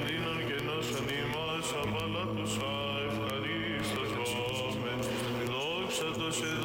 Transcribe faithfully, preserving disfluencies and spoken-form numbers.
κινδύνων και νόσων ημάς απαλάτουσα ευχαρίστως. Δόξα τω σε